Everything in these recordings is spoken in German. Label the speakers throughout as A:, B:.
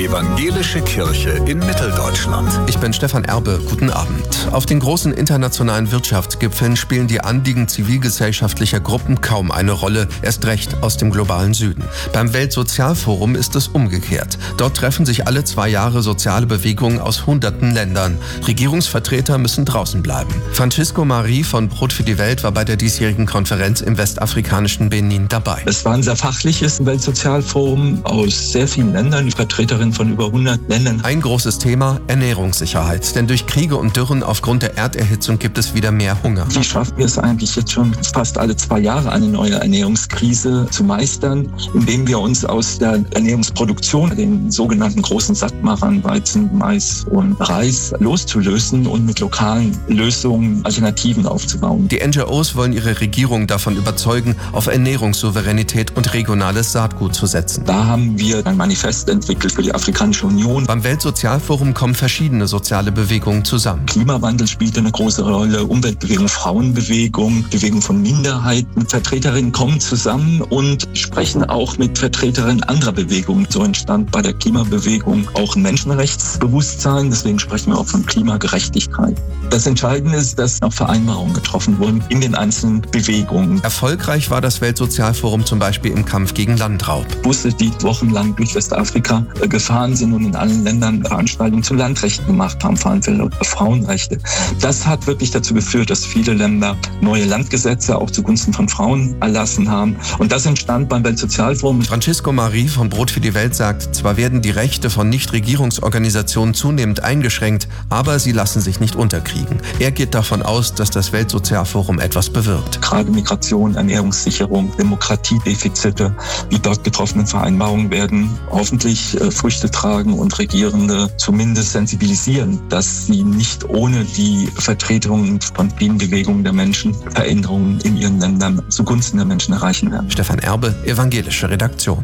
A: Evangelische Kirche in Mitteldeutschland.
B: Ich bin Stefan Erbe, guten Abend. Auf den großen internationalen Wirtschaftsgipfeln spielen die Anliegen zivilgesellschaftlicher Gruppen kaum eine Rolle, erst recht aus dem globalen Süden. Beim Weltsozialforum ist es umgekehrt. Dort treffen sich alle 2 Jahre soziale Bewegungen aus hunderten Ländern. Regierungsvertreter müssen draußen bleiben. Francisco Marie von Brot für die Welt war bei der diesjährigen Konferenz im westafrikanischen Benin dabei.
C: Es war ein sehr fachliches Weltsozialforum aus sehr vielen Ländern, Vertreterinnen von über 100 Ländern.
B: Ein großes Thema: Ernährungssicherheit. Denn durch Kriege und Dürren aufgrund der Erderhitzung gibt es wieder mehr Hunger.
C: Wie schaffen wir es eigentlich jetzt schon fast alle 2 Jahre, eine neue Ernährungskrise zu meistern, indem wir uns aus der Ernährungsproduktion, den sogenannten großen Sattmachern, Weizen, Mais und Reis, loszulösen und mit lokalen Lösungen Alternativen aufzubauen.
B: Die NGOs wollen ihre Regierung davon überzeugen, auf Ernährungssouveränität und regionales Saatgut zu setzen.
C: Da haben wir ein Manifest entwickelt für die Afrikanische Union.
B: Beim Weltsozialforum kommen verschiedene soziale Bewegungen zusammen.
C: Klimawandel spielt eine große Rolle, Umweltbewegung, Frauenbewegung, Bewegung von Minderheiten. Vertreterinnen kommen zusammen und sprechen auch mit Vertreterinnen anderer Bewegungen. So entstand bei der Klimabewegung auch ein Menschenrechtsbewusstsein. Deswegen sprechen wir auch von Klimagerechtigkeit. Das Entscheidende ist, dass auch Vereinbarungen getroffen wurden in den einzelnen Bewegungen.
B: Erfolgreich war das Weltsozialforum zum Beispiel im Kampf gegen Landraub.
C: Busse, die wochenlang durch Westafrika gefahren sind und in allen Ländern Veranstaltungen zu Landrechten gemacht haben, vor allem für Frauenrechte. Das hat wirklich dazu geführt, dass viele Länder neue Landgesetze auch zugunsten von Frauen erlassen haben. Und das entstand beim Weltsozialforum.
B: Francisco Marie von Brot für die Welt sagt, zwar werden die Rechte von Nichtregierungsorganisationen zunehmend eingeschränkt, aber sie lassen sich nicht unterkriegen. Er geht davon aus, dass das Weltsozialforum etwas bewirkt.
C: Gerade Migration, Ernährungssicherung, Demokratiedefizite, die dort getroffenen Vereinbarungen werden hoffentlich Früchte tragen und Regierende zumindest sensibilisieren, dass sie nicht ohne die Vertretung von vielen Bewegungen der Menschen Veränderungen in ihren Ländern zugunsten der Menschen erreichen werden.
B: Stefan Erbe, Evangelische Redaktion.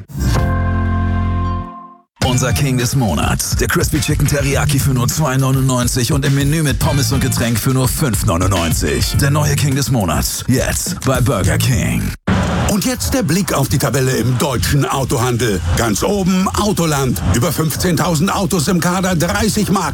A: Unser King des Monats. Der Crispy Chicken Teriyaki für nur $2,99 und im Menü mit Pommes und Getränk für nur $5,99. Der neue King des Monats. Jetzt bei Burger King.
D: Und jetzt der Blick auf die Tabelle im deutschen Autohandel. Ganz oben Autoland. Über 15.000 Autos im Kader, 30 Marken.